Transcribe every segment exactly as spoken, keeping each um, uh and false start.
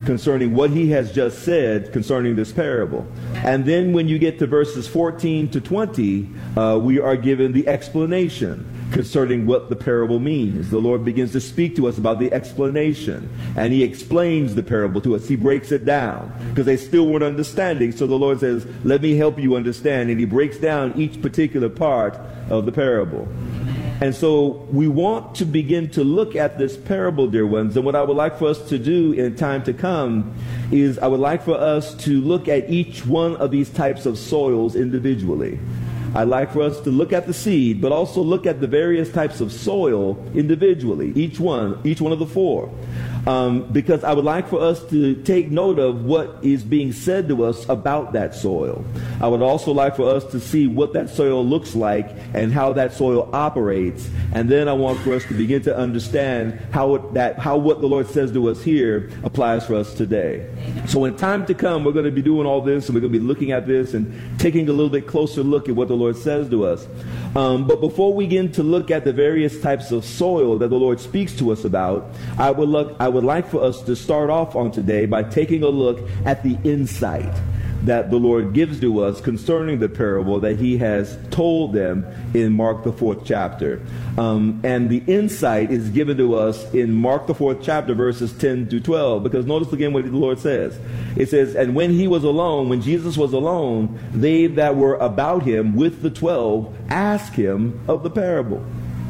concerning what he has just said concerning this parable. And then when you get to verses fourteen to twenty, uh, we are given the explanation concerning what the parable means. The Lord begins to speak to us about the explanation, and he explains the parable to us. He breaks it down because they still weren't understanding. So the Lord says, let me help you understand. And he breaks down each particular part of the parable. And so we want to begin to look at this parable, dear ones. And what I would like for us to do in time to come is I would like for us to look at each one of these types of soils individually. I'd like for us to look at the seed, but also look at the various types of soil individually, each one, each one of the four. Um, because I would like for us to take note of what is being said to us about that soil. I would also like for us to see what that soil looks like and how that soil operates. And then I want for us to begin to understand how it, that how what the Lord says to us here applies for us today. So in time to come, we're going to be doing all this, and we're going to be looking at this and taking a little bit closer look at what the Lord says to us. Um, but before we begin to look at the various types of soil that the Lord speaks to us about, I would look, I would like for us to start off on today by taking a look at the insight that the Lord gives to us concerning the parable that he has told them in Mark the fourth chapter. Um, and the insight is given to us in Mark the fourth chapter, verses ten to twelve, because notice again what the Lord says. It says, and when he was alone, when Jesus was alone, they that were about him with the twelve asked him of the parable.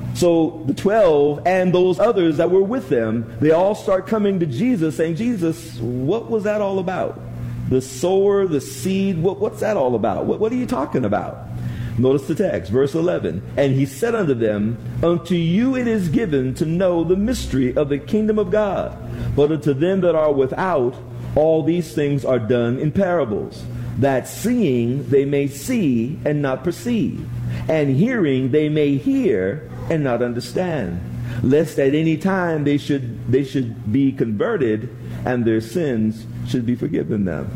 So the twelve and those others that were with them, they all start coming to Jesus saying, Jesus, what was that all about? The sower, the seed, what, what's that all about? What, what are you talking about? Notice the text, verse eleven. And he said unto them, unto you it is given to know the mystery of the kingdom of God. But unto them that are without, all these things are done in parables, that seeing they may see and not perceive, and hearing they may hear and not understand, lest at any time they should they should be converted and their sins should be forgiven them.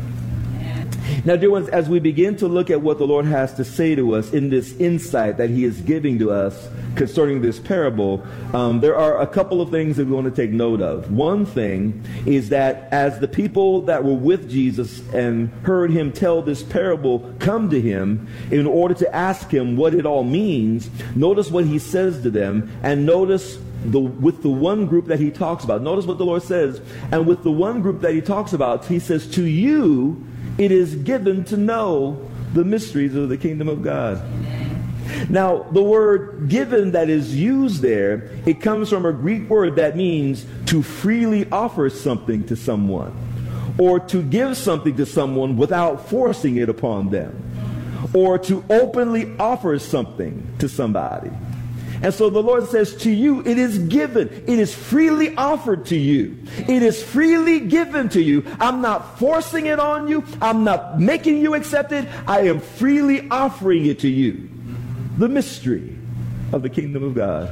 Now, dear ones, as we begin to look at what the Lord has to say to us in this insight that he is giving to us concerning this parable, um, there are a couple of things that we want to take note of. One thing is that as the people that were with Jesus and heard him tell this parable come to him in order to ask him what it all means, notice what he says to them, and notice The, with the one group that he talks about. Notice what the Lord says. And with the one group that he talks about, he says, to you it is given to know the mysteries of the kingdom of God. Now, the word given that is used there, it comes from a Greek word that means to freely offer something to someone, or to give something to someone without forcing it upon them, or to openly offer something to somebody. And so the Lord says, to you it is given. It is freely offered to you. It is freely given to you. I'm not forcing it on you. I'm not making you accept it. I am freely offering it to you. The mystery of the kingdom of God.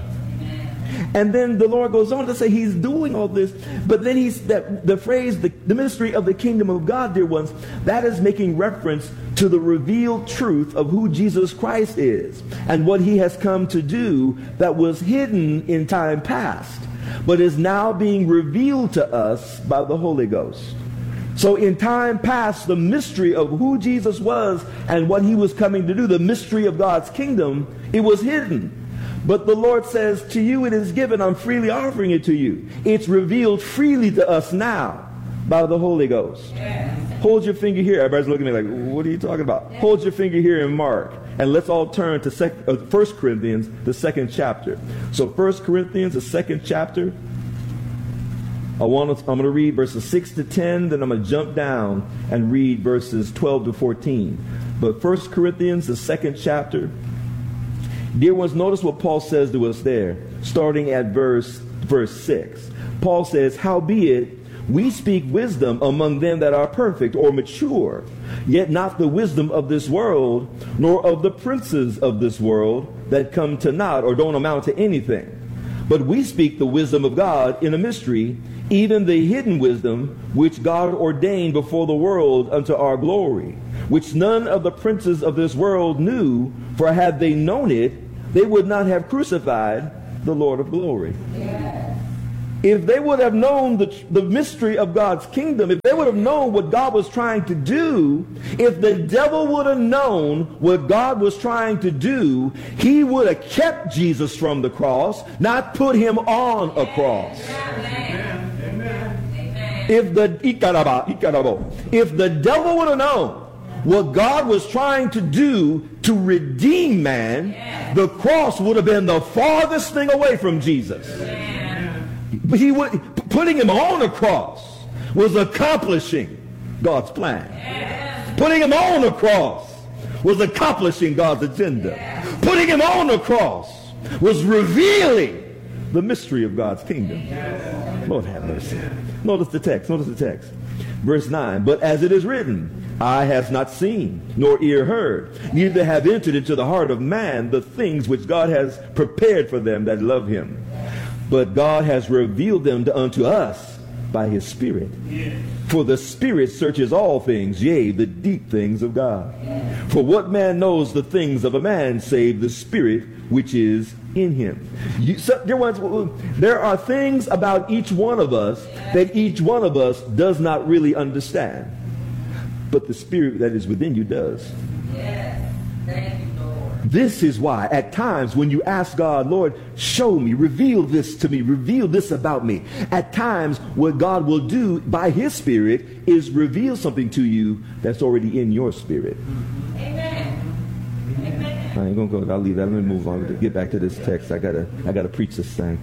And then the Lord goes on to say he's doing all this, but then he's that the phrase, the, the mystery of the kingdom of God, dear ones, that is making reference to the revealed truth of who Jesus Christ is and what he has come to do that was hidden in time past, but is now being revealed to us by the Holy Ghost. So in time past, the mystery of who Jesus was and what he was coming to do, the mystery of God's kingdom, it was hidden. But the Lord says, to you it is given. I'm freely offering it to you. It's revealed freely to us now by the Holy Ghost. Yes. Hold your finger here. Everybody's looking at me like, what are you talking about? Yes. Hold your finger here in Mark. And let's all turn to sec- uh, First Corinthians, the second chapter. So First Corinthians, the second chapter. I want to, I'm going to read verses six to ten. Then I'm going to jump down and read verses twelve to fourteen. But First Corinthians, the second chapter. Dear ones, notice what Paul says to us there, starting at verse verse six. Paul says, howbeit we speak wisdom among them that are perfect or mature, yet not the wisdom of this world, nor of the princes of this world that come to naught or don't amount to anything. But we speak the wisdom of God in a mystery, even the hidden wisdom which God ordained before the world unto our glory, which none of the princes of this world knew, for had they known it, they would not have crucified the Lord of glory. Yes. If they would have known the, the mystery of God's kingdom, if they would have known what God was trying to do, if the devil would have known what God was trying to do, he would have kept Jesus from the cross, not put him on a cross. If the, if the devil would have known what God was trying to do to redeem man, the cross would have been the farthest thing away from Jesus. He would, putting him on a cross was accomplishing God's plan. Putting him on a cross was accomplishing God's agenda. Putting him on a cross was revealing the mystery of God's kingdom. Lord have mercy. Notice the text. Notice the text. Verse nine. But as it is written, eye has not seen, nor ear heard, neither have entered into the heart of man the things which God has prepared for them that love him. But God has revealed them to, unto us by his Spirit. Yeah. For the Spirit searches all things, yea, the deep things of God. Yeah. For what man knows the things of a man, save the Spirit which is in him? You, so, dear ones, there are things about each one of us that each one of us does not really understand. But the Spirit that is within you does. Yes. Thank you. This is why at times when you ask God, Lord, show me, reveal this to me, reveal this about me. At times what God will do by his Spirit is reveal something to you that's already in your spirit. Amen. Amen. I ain't gonna go, I'll leave that. Let me move on. Get back to this text. I gotta, I gotta preach this thing.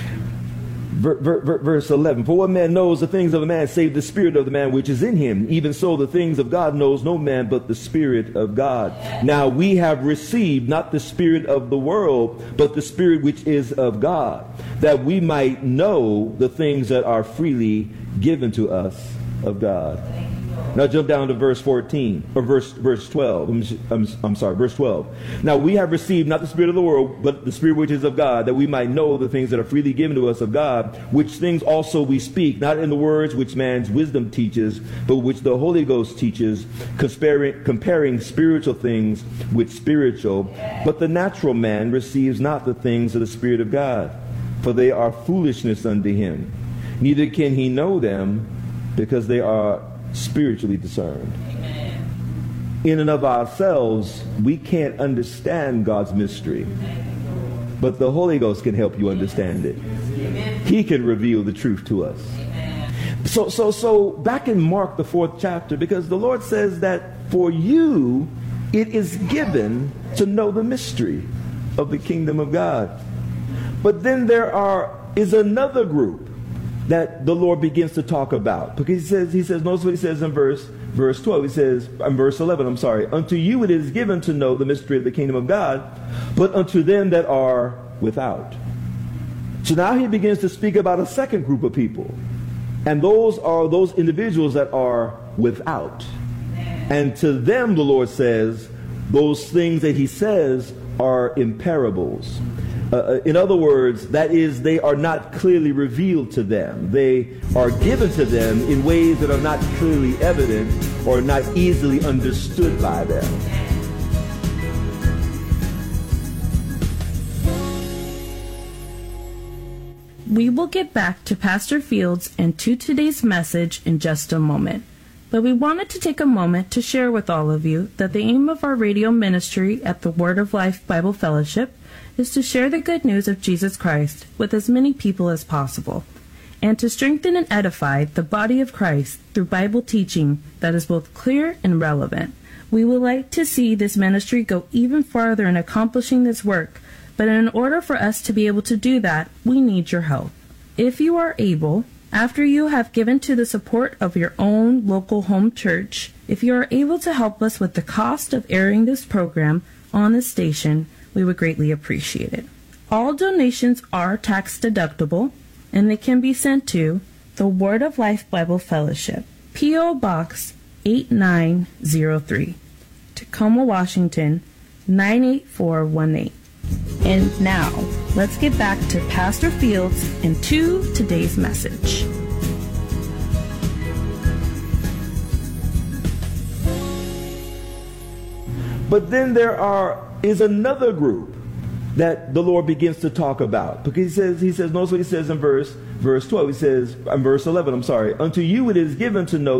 Ver, ver, ver, verse eleven. For what man knows the things of a man, save the spirit of the man which is in him? Even so the things of God knows no man but the Spirit of God. Now we have received not the spirit of the world, but the Spirit which is of God, that we might know the things that are freely given to us of God. Now jump down to verse fourteen, or verse verse twelve. I'm, I'm, I'm sorry, verse twelve. Now we have received not the spirit of the world, but the Spirit which is of God, that we might know the things that are freely given to us of God, which things also we speak, not in the words which man's wisdom teaches, but which the Holy Ghost teaches, comparing, comparing spiritual things with spiritual. But the natural man receives not the things of the Spirit of God, for they are foolishness unto him. Neither can he know them, because they are spiritually discerned. Amen. In and of ourselves, we can't understand God's mystery, but the Holy Ghost can help you understand it. Amen. He can reveal the truth to us. Amen. So, so, so back in Mark, the fourth chapter, because the Lord says that for you, it is given to know the mystery of the kingdom of God. But then there are is another group that the Lord begins to talk about, because he says, he says, notice what he says in verse verse twelve. He says, in verse eleven, I'm sorry, unto you it is given to know the mystery of the kingdom of God, but unto them that are without. So now he begins to speak about a second group of people, and those are those individuals that are without. And to them, the Lord says, those things that he says are in parables. Uh, in other words, that is, they are not clearly revealed to them. They are given to them in ways that are not clearly evident or not easily understood by them. We will get back to Pastor Fields and to today's message in just a moment. But we wanted to take a moment to share with all of you that the aim of our radio ministry at the Word of Life Bible Fellowship is to share the good news of Jesus Christ with as many people as possible, and to strengthen and edify the body of Christ through Bible teaching that is both clear and relevant. We would like to see this ministry go even farther in accomplishing this work, but in order for us to be able to do that, we need your help. If you are able, after you have given to the support of your own local home church, if you are able to help us with the cost of airing this program on the station, we would greatly appreciate it. All donations are tax deductible, and they can be sent to the Word of Life Bible Fellowship, P O Box eight nine zero three, Tacoma, Washington nine eight four one eight. And now, let's get back to Pastor Fields and to today's message. But then there are is another group that the Lord begins to talk about. Because he says, he says, notice what he says in verse, verse twelve. He says, in verse eleven, I'm sorry, unto you it is given to know